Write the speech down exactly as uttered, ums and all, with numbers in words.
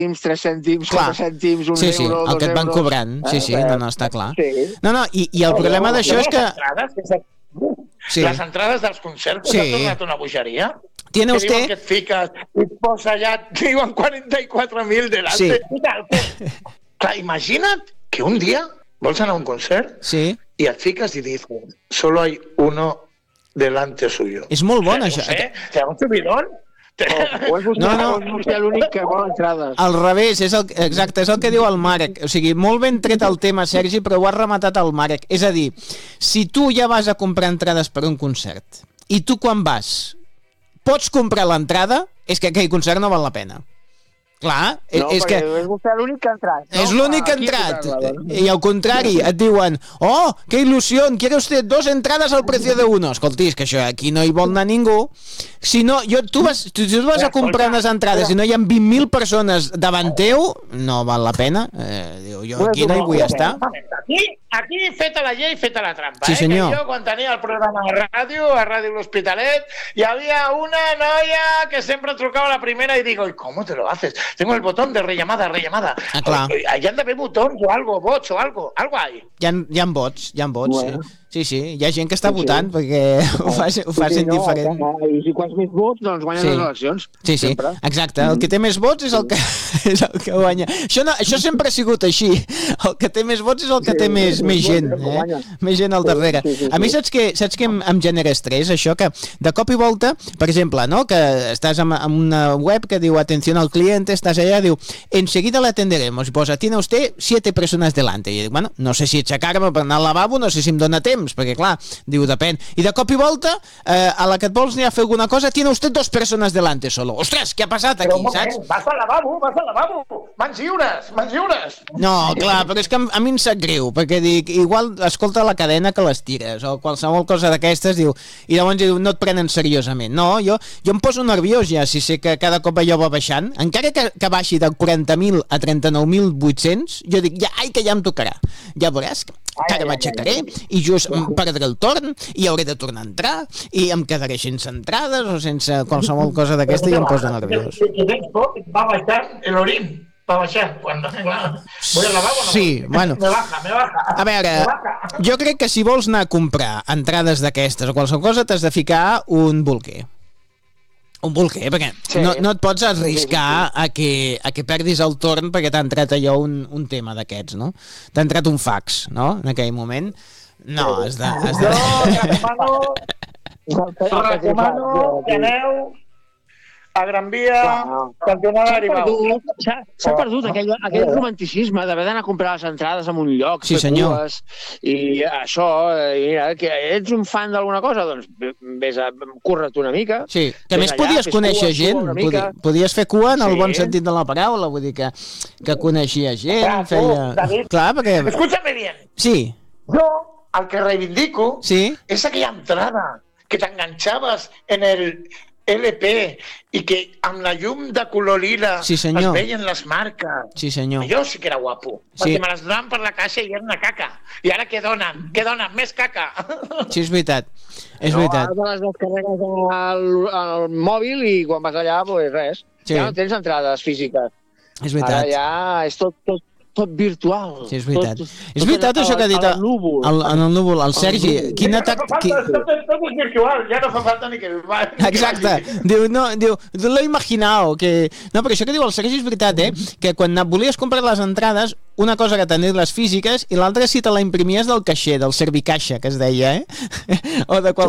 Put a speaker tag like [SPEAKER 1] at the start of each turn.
[SPEAKER 1] tres cèntims, quatre cèntims, un
[SPEAKER 2] sí, sí,
[SPEAKER 1] euro,
[SPEAKER 2] el que et van
[SPEAKER 1] euros.
[SPEAKER 2] cobrant. Sí, sí, no, no, està clar.
[SPEAKER 1] Sí.
[SPEAKER 2] No, no, i, i el problema d'això és que...
[SPEAKER 3] Sí. Les entrades dels concerts sí. han tornat una bogeria.
[SPEAKER 2] Tiene
[SPEAKER 3] que
[SPEAKER 2] usted...
[SPEAKER 3] diuen que et fiques i et posa allà, diuen quaranta-quatre mil delante. Sí. Clar, imagina't que un dia vols anar a un concert
[SPEAKER 2] sí.
[SPEAKER 3] i et fiques i dius, solo hay uno delante suyo.
[SPEAKER 2] És molt bon, això.
[SPEAKER 3] No sé, té un subidón.
[SPEAKER 1] O és vostè, no, no. O és vostè l'únic que vol entrades.
[SPEAKER 2] Al revés, és el, exacte, és el que diu el Marek. O sigui, molt ben tret el tema, Sergi, però ho has rematat el Marek. És a dir, si tu ja vas a comprar entrades per un concert i tu quan vas pots comprar l'entrada, és que aquell concert no val la pena. Clar,
[SPEAKER 1] no,
[SPEAKER 2] és que...
[SPEAKER 1] és vostè l'únic que ha entrat. No?
[SPEAKER 2] És l'únic que ha entrat. I al contrari, et diuen, oh, que il·lusió, quiere usted dos entradas al precio de uno. Escolti, és que això aquí no hi vol anar ningú. Si no, jo, tu vas, tu, tu vas a comprar unes entrades i no hi ha vint mil persones davant teu, no val la pena. Eh, diu, jo aquí no hi vull estar.
[SPEAKER 3] Aquí, aquí feta la llei, feta la trampa.
[SPEAKER 2] Sí, senyor.
[SPEAKER 3] Eh? Que jo, quan tenia el programa de ràdio, a Ràdio L'Hospitalet, hi havia una noia que sempre trucava a la primera i digo, ¿cómo te lo haces? Tengo el botón de rellamada, rellamada.
[SPEAKER 2] Ah, clar.
[SPEAKER 3] Hi han d'haver botons o algo, bots o algo, algo hay.
[SPEAKER 2] Hi ha, hi ha bots, hi ha bots, bueno. sí. Sí, sí, hi ha gent que està sí, votant sí. perquè ho facin, ho facin sí, no, diferent.
[SPEAKER 1] No, I si quants més vots, doncs guanyen sí. les eleccions.
[SPEAKER 2] Sí, sí, sempre. Exacte. El que té més vots és el que, és el que guanya. Això, no, això sempre ha sigut així. El que té més vots és el que sí, té més, més gent. Eh? Més gent al darrere. Sí, sí, sí, sí. A mi saps que, saps que em, em genera estrès, això? Que de cop i volta, per exemple, no? Que estàs en, en una web que diu atenció al cliente, estàs allà, diu enseguida la atenderemos. I posa, tiene usted siete personas delante. I dic, bueno, no sé si aixecar-me per anar al lavabo, no sé si em dóna temps, perquè clar, diu, depèn. I de cop i volta, eh, a la que et vols anar a fer alguna cosa, tiene usted dos persones delante solo. Ostres, què ha passat aquí,
[SPEAKER 3] però,
[SPEAKER 2] saps?
[SPEAKER 3] Vas al lavabo, vas al lavabo. Mans lliures, mans lliures.
[SPEAKER 2] No, clar, però és que a mi em sap greu, perquè dic, igual escolta la cadena que les tires, o qualsevol cosa d'aquestes, diu, i llavors diu, no et prenen seriosament. No, jo, jo em poso nerviós ja, si sé que cada cop allò va baixant, encara que, que baixi de quaranta mil a trenta-nou mil vuit-cents, jo dic, ja, ai, que ja em tocarà. Ja veuràs que encara m'aixecaré i just em perdré el torn i hauré de tornar a entrar i em quedaré sense entrades o sense qualsevol cosa d'aquesta i em posa nerviós.
[SPEAKER 3] Va baixar l'orín, va baixar quan voy al lavabo.
[SPEAKER 2] Sí, bueno.
[SPEAKER 3] Me baja, me baja.
[SPEAKER 2] A veure, jo crec que si vols anar a comprar entrades d'aquestes o qualsevol cosa t'has de ficar un bolquer. Un bolquer, perquè sí. no, no et pots arriscar a que, a que perdis el torn perquè t'ha entrat allò un, un tema d'aquests, no? T'ha entrat un fax, no? En aquell moment. No, has de... Has de...
[SPEAKER 3] Jo recomano, recomano que aneu a Gran Via, campionat d'Aribau.
[SPEAKER 1] S'ha perdut aquell, aquell romanticisme d'haver d'anar a comprar les entrades en un lloc,
[SPEAKER 2] sí, senyor.
[SPEAKER 1] I això, i mira, que ets un fan d'alguna cosa, doncs vés a curra't una mica.
[SPEAKER 2] Sí, que a més podies conèixer gent, podies fer cua en el bon sentit de la paraula, vull dir que, que coneixia gent, feia... Clar, perquè...
[SPEAKER 3] Escúchame bien.
[SPEAKER 2] Sí.
[SPEAKER 3] Jo, el que reivindico
[SPEAKER 2] sí?
[SPEAKER 3] és aquella entrada que t'enganxaves en el L P i que amb la llum de color lila
[SPEAKER 2] sí,
[SPEAKER 3] es veien les marques.
[SPEAKER 2] Sí, senyor.
[SPEAKER 3] Jo sí que era guapo, sí. Perquè me les donaven per la caixa i era una caca. I ara què donen? Què donen? Més caca.
[SPEAKER 2] Sí, és veritat. És
[SPEAKER 1] no,
[SPEAKER 2] veritat.
[SPEAKER 1] Ara les descarregues al, al mòbil i quan vas allà, pues res. Sí. Ja no tens entrades físiques.
[SPEAKER 2] És veritat.
[SPEAKER 1] Ara ja és tot, tot, tot virtual.
[SPEAKER 2] Sí, és veritat.
[SPEAKER 1] Tot,
[SPEAKER 2] és veritat
[SPEAKER 1] tot
[SPEAKER 2] això que ha dit
[SPEAKER 1] el, núvol.
[SPEAKER 2] El, en el núvol. El Sergi, quin atac...
[SPEAKER 3] Qui... Tot és virtual, ja no fa falta ni que...
[SPEAKER 2] Exacte. Diu, no, diu, l'he imaginat. Que... No, però això que diu el Sergi és veritat, eh? Que quan volies comprar les entrades, una cosa que tenir les físiques i l'altra si te la imprimies del caixer, del servicaixa, que es deia, eh? O de qualsevol